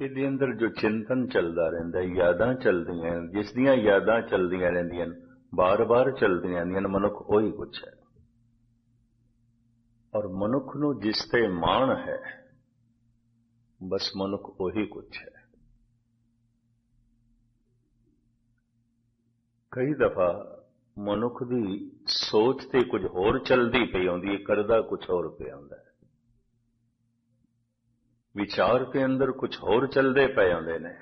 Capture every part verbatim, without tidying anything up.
ਇਹਦੇ ਅੰਦਰ ਜੋ ਚਿੰਤਨ ਚੱਲਦਾ ਰਹਿੰਦਾ, ਯਾਦਾਂ ਚੱਲਦੀਆਂ, ਜਿਸ ਦੀਆਂ ਯਾਦਾਂ ਚੱਲਦੀਆਂ ਰਹਿੰਦੀਆਂ ਨੇ, ਬਾਰ-ਬਾਰ ਚੱਲਦੀਆਂ ਰਹਿੰਦੀਆਂ ਨੇ, ਮਨੁੱਖ ਉਹੀ ਕੁਛ ਹੈ। ਔਰ ਮਨੁੱਖ ਨੂੰ ਜਿਸ ਤੇ ਮਾਣ ਹੈ, ਬਸ ਮਨੁੱਖ ਉਹੀ ਕੁਛ ਹੈ। ਕਈ ਦਫਾ ਮਨੁੱਖ ਦੀ ਸੋਚ ਤੇ ਕੁਝ ਹੋਰ ਚੱਲਦੀ ਪਈ ਆਉਂਦੀ ਹੈ, ਕਰਦਾ ਕੁਝ ਹੋਰ ਪਿਆ ਹੁੰਦਾ ਹੈ। ਵਿਚਾਰ ਦੇ ਅੰਦਰ ਕੁਝ ਹੋਰ ਚੱਲਦੇ ਪਏ ਆਉਂਦੇ ਨੇ,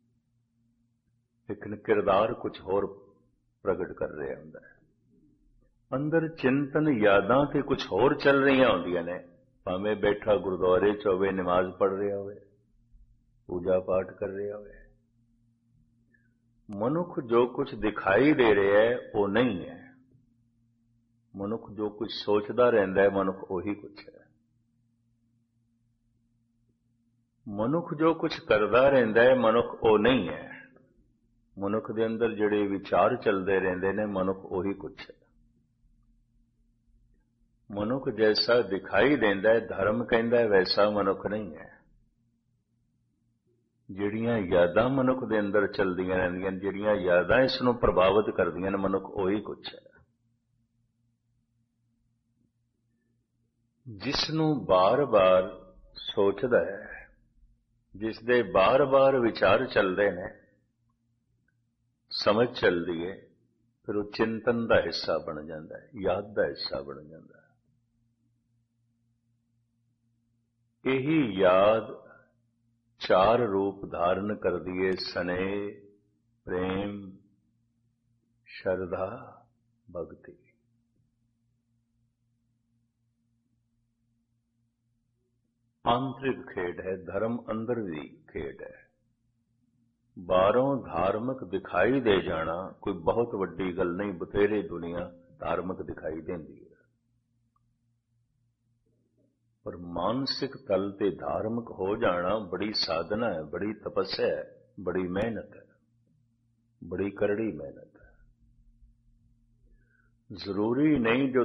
ਲੇਕਿਨ ਕਿਰਦਾਰ ਕੁਝ ਹੋਰ ਪ੍ਰਗਟ ਕਰ ਰਿਹਾ ਹੁੰਦਾ ਹੈ। ਅੰਦਰ ਚਿੰਤਨ ਯਾਦਾਂ ਤੇ ਕੁਝ ਹੋਰ ਚੱਲ ਰਹੀਆਂ ਹੁੰਦੀਆਂ ਨੇ, ਭਾਵੇਂ ਬੈਠਾ ਗੁਰਦੁਆਰੇ 'ਚ ਹੋਵੇ, ਨਮਾਜ਼ ਪੜ੍ਹ ਰਿਹਾ ਹੋਵੇ, ਪੂਜਾ ਪਾਠ ਕਰ ਰਿਹਾ ਹੋਵੇ। ਮਨੁੱਖ ਜੋ ਕੁਝ ਦਿਖਾਈ ਦੇ ਰਿਹਾ ਹੈ ਉਹ ਨਹੀਂ ਹੈ। ਮਨੁੱਖ ਜੋ ਕੁਝ ਸੋਚਦਾ ਰਹਿੰਦਾ ਹੈ, ਮਨੁੱਖ ਉਹੀ ਕੁਝ ਹੈ। ਮਨੁੱਖ ਜੋ ਕੁਝ ਕਰਦਾ ਰਹਿੰਦਾ ਹੈ, ਮਨੁੱਖ ਉਹ ਨਹੀਂ ਹੈ। ਮਨੁੱਖ ਦੇ ਅੰਦਰ ਜਿਹੜੇ ਵਿਚਾਰ ਚੱਲਦੇ ਰਹਿੰਦੇ ਨੇ, ਮਨੁੱਖ ਉਹੀ ਕੁਝ ਹੈ। ਮਨੁੱਖ ਜੈਸਾ ਦਿਖਾਈ ਦਿੰਦਾ ਹੈ, ਧਰਮ ਕਹਿੰਦਾ ਹੈ, ਵੈਸਾ ਮਨੁੱਖ ਨਹੀਂ ਹੈ। ਜਿਹੜੀਆਂ ਯਾਦਾਂ ਮਨੁੱਖ ਦੇ ਅੰਦਰ ਚੱਲਦੀਆਂ ਰਹਿੰਦੀਆਂ, ਜਿਹੜੀਆਂ ਯਾਦਾਂ ਇਸ ਨੂੰ ਪ੍ਰਭਾਵਿਤ ਕਰਦੀਆਂ ਨੇ, ਮਨੁੱਖ ਉਹੀ ਕੁਝ ਹੈ। ਜਿਸ ਨੂੰ ਬਾਰ-ਬਾਰ ਸੋਚਦਾ ਹੈ, ਜਿਸ ਦੇ ਬਾਰ-ਬਾਰ ਵਿਚਾਰ ਚੱਲਦੇ ਨੇ, ਸਮਝ ਚੱਲਦੀ ਹੈ, ਫਿਰ ਉਹ ਚਿੰਤਨ ਦਾ ਹਿੱਸਾ ਬਣ ਜਾਂਦਾ ਹੈ, ਯਾਦ ਦਾ ਹਿੱਸਾ ਬਣ ਜਾਂਦਾ ਹੈ। ਇਹੀ ਯਾਦ ਚਾਰ ਰੂਪ ਧਾਰਨ ਕਰਦੀ ਹੈ: ਸਨੇਹ, ਪ੍ਰੇਮ, ਸ਼ਰਧਾ, ਭਗਤੀ। ਆਂਤਰਿਕ ਖੇਡ ਹੈ, ਧਰਮ ਅੰਦਰ ਦੀ ਖੇਡ ਹੈ। ਬਾਹਰੋਂ ਧਾਰਮਿਕ ਦਿਖਾਈ ਦੇ ਜਾਣਾ ਕੋਈ ਬਹੁਤ ਵੱਡੀ ਗੱਲ ਨਹੀਂ, ਬਥੇਰੇ ਦੁਨੀਆ ਧਾਰਮਿਕ ਦਿਖਾਈ ਦਿੰਦੀ ਹੈ, ਪਰ ਮਾਨਸਿਕ ਤਲ ਤੇ ਧਾਰਮਿਕ ਹੋ ਜਾਣਾ ਬੜੀ ਸਾਧਨਾ ਹੈ, ਬੜੀ ਤਪੱਸਿਆ ਹੈ, ਬੜੀ ਮਿਹਨਤ ਹੈ, ਬੜੀ ਕਰੜੀ ਮਿਹਨਤ ਹੈ। ਜ਼ਰੂਰੀ ਨਹੀਂ ਜੋ